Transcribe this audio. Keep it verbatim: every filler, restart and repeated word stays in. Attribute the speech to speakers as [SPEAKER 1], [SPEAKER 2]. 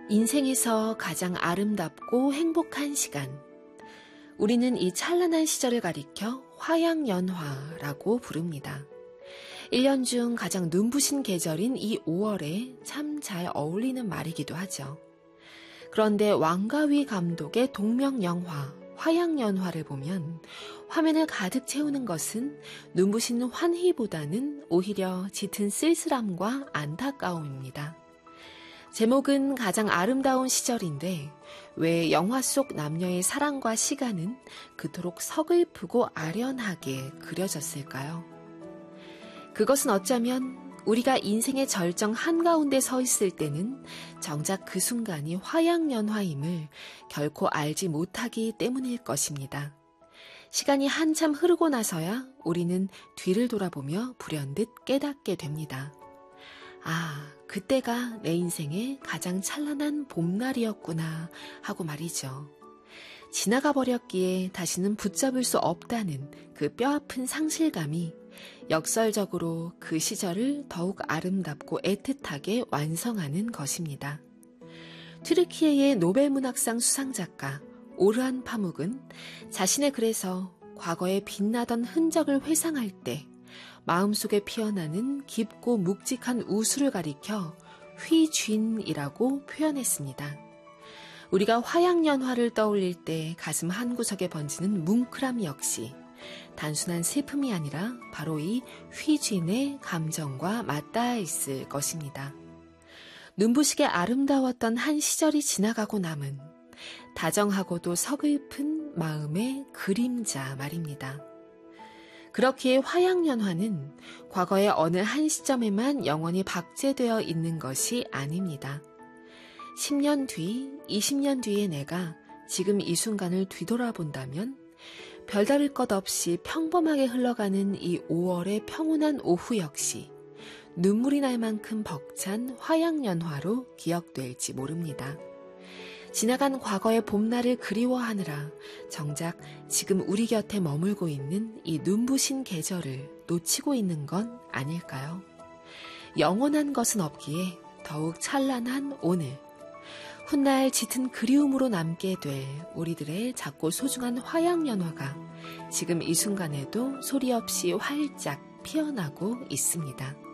[SPEAKER 1] 인생에서 가장 아름답고 행복한 시간. 우리는 이 찬란한 시절을 가리켜 화양연화라고 부릅니다. 일 년 중 가장 눈부신 계절인 이 오월에 참 잘 어울리는 말이기도 하죠. 그런데 왕가위 감독의 동명영화 화양연화를 보면 화면을 가득 채우는 것은 눈부신 환희보다는 오히려 짙은 쓸쓸함과 안타까움입니다. 제목은 가장 아름다운 시절인데 왜 영화 속 남녀의 사랑과 시간은 그토록 서글프고 아련하게 그려졌을까요? 그것은 어쩌면 우리가 인생의 절정 한가운데 서 있을 때는 정작 그 순간이 화양연화임을 결코 알지 못하기 때문일 것입니다. 시간이 한참 흐르고 나서야 우리는 뒤를 돌아보며 불현듯 깨닫게 됩니다. 아, 그때가 내 인생의 가장 찬란한 봄날이었구나 하고 말이죠. 지나가 버렸기에 다시는 붙잡을 수 없다는 그 뼈아픈 상실감이 역설적으로 그 시절을 더욱 아름답고 애틋하게 완성하는 것입니다. 튀르키예의 노벨문학상 수상작가 오르한 파묵은 자신의 글에서 과거에 빛나던 흔적을 회상할 때 마음속에 피어나는 깊고 묵직한 우수를 가리켜 휘쥔이라고 표현했습니다. 우리가 화양연화를 떠올릴 때 가슴 한구석에 번지는 뭉클함 역시 단순한 슬픔이 아니라 바로 이 휘쥔의 감정과 맞닿아 있을 것입니다. 눈부시게 아름다웠던 한 시절이 지나가고 남은 다정하고도 서글픈 마음의 그림자 말입니다. 그렇기에 화양연화는 과거의 어느 한 시점에만 영원히 박제되어 있는 것이 아닙니다. 십 년 뒤, 이십 년 뒤의 내가 지금 이 순간을 뒤돌아본다면 별다를 것 없이 평범하게 흘러가는 이 오월의 평온한 오후 역시 눈물이 날 만큼 벅찬 화양연화로 기억될지 모릅니다. 지나간 과거의 봄날을 그리워하느라 정작 지금 우리 곁에 머물고 있는 이 눈부신 계절을 놓치고 있는 건 아닐까요? 영원한 것은 없기에 더욱 찬란한 오늘, 훗날 짙은 그리움으로 남게 될 우리들의 작고 소중한 화양연화가 지금 이 순간에도 소리 없이 활짝 피어나고 있습니다.